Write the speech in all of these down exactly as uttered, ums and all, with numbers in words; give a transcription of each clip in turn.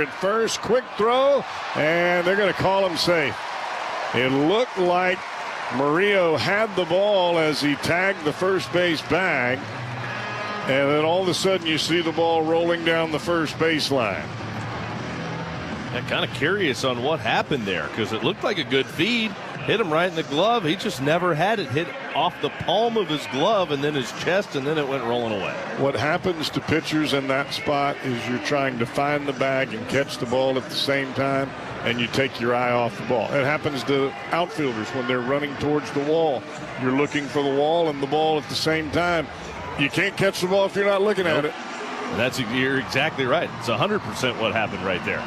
at first. Quick throw, and they're going to call him safe. It looked like Murillo had the ball as he tagged the first base bag, and then all of a sudden you see the ball rolling down the first baseline. I'm kind of curious on what happened there because it looked like a good feed. Hit him right in the glove. He just never had it hit off the palm of his glove and then his chest, and then it went rolling away. What happens to pitchers in that spot is you're trying to find the bag and catch the ball at the same time, and you take your eye off the ball. It happens to outfielders when they're running towards the wall. You're looking for the wall and the ball at the same time. You can't catch the ball if you're not looking nope. at it. That's you're exactly right. It's one hundred percent what happened right there.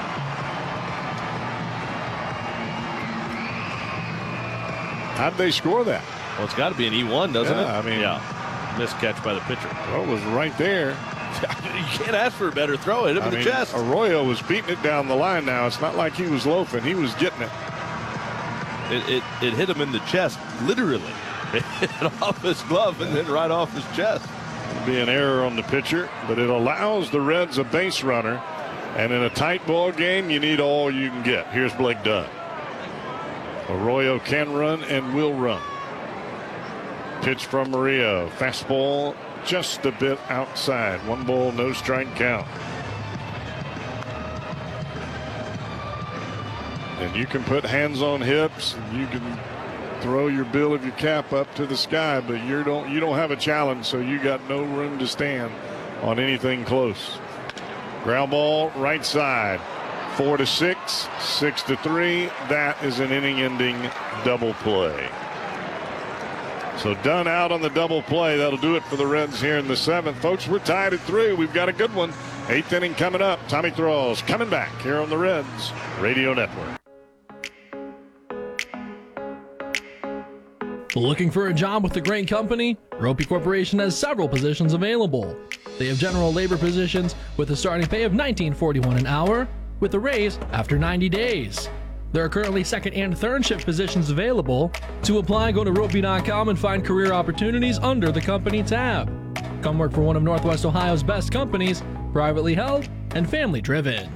How'd they score that? Well, it's got to be an E one, doesn't yeah, it? I mean, yeah. Missed catch by the pitcher. Well, it was right there. You can't ask for a better throw. Hit him I in the mean, chest. Arroyo was beating it down the line now. It's not like he was loafing. He was getting it. It, it, it hit him in the chest, literally. It hit off his glove and then right off his chest. It'll be an error on the pitcher, but it allows the Reds a base runner. And in a tight ball game, you need all you can get. Here's Blake Dunn. Arroyo can run and will run. Pitch from Murillo. Fastball just a bit outside. One ball, no strike count. And you can put hands on hips, and you can throw your bill of your cap up to the sky, but you don't you don't have a challenge, so you got no room to stand on anything close. Ground ball right side. Four to six, six to three. That is an inning-ending double play. So Dunn out on the double play. That'll do it for the Reds here in the seventh. Folks, we're tied at three. We've got a good one. Eighth inning coming up. Tommy Thralls coming back here on the Reds Radio Network. Looking for a job with a great company? Ropey Corporation has several positions available. They have general labor positions with a starting pay of nineteen forty-one an hour, with a raise after ninety days. There are currently second and third shift positions available. To apply, go to ropey dot com and find career opportunities under the company tab. Come work for one of Northwest Ohio's best companies, privately held and family driven.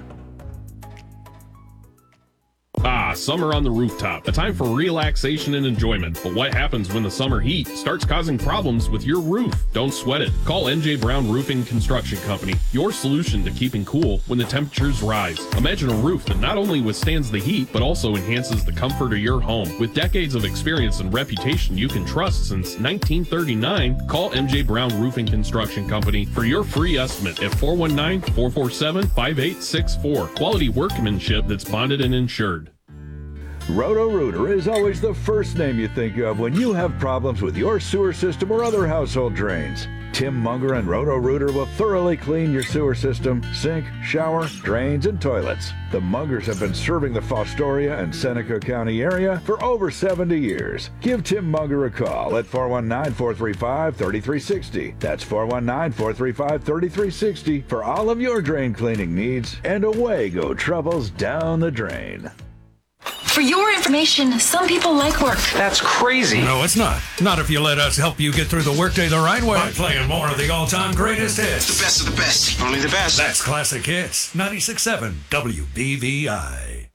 Ah, summer on the rooftop, a time for relaxation and enjoyment. But what happens when the summer heat starts causing problems with your roof? Don't sweat it. Call M J Brown Roofing Construction Company, your solution to keeping cool when the temperatures rise. Imagine a roof that not only withstands the heat, but also enhances the comfort of your home. With decades of experience and reputation you can trust since nineteen thirty-nine, call M J Brown Roofing Construction Company for your free estimate at four one nine, four four seven, five eight six four. Quality workmanship that's bonded and insured. Roto-Rooter is always the first name you think of when you have problems with your sewer system or other household drains. Tim Munger and Roto-Rooter will thoroughly clean your sewer system, sink, shower, drains, and toilets. The Mungers have been serving the Fostoria and Seneca County area for over seventy years. Give Tim Munger a call at four one nine, four three five, three three six zero. That's four one nine, four three five, three three six zero for all of your drain cleaning needs, and away go troubles down the drain. For your information, some people like work. That's crazy. No, it's not. Not if you let us help you get through the workday the right way by playing more of the all-time greatest hits. The best of the best. Only the best. That's Classic Hits. ninety-six point seven W B V I.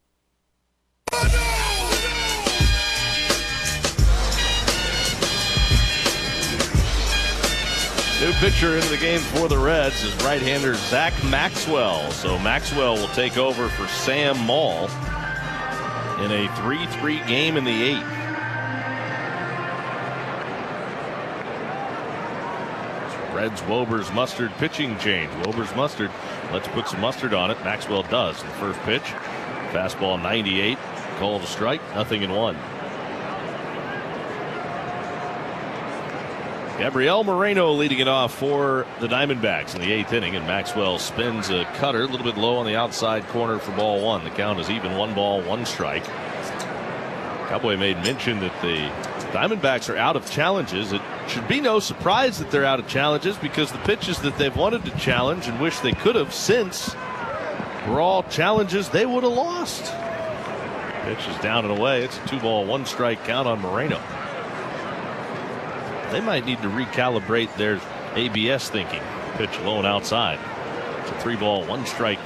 New pitcher into the game for the Reds is right-hander Zach Maxwell. So Maxwell will take over for Sam Maul in a three three game in the eighth. Reds Wober's Mustard pitching change. Wober's Mustard, let's put some mustard on it. Maxwell does. The first pitch, fastball ninety-eight, called a strike, nothing in one. Gabriel Moreno leading it off for the Diamondbacks in the eighth inning, and Maxwell spins a cutter a little bit low on the outside corner for ball one. The count is even, one ball, one strike. Cowboy made mention that the Diamondbacks are out of challenges. It should be no surprise that they're out of challenges because the pitches that they've wanted to challenge and wish they could have since were all challenges they would have lost. Pitch is down and away. It's a two ball, one strike count on Moreno. They might need to recalibrate their A B S thinking. Pitch low and outside. It's a three ball, one strike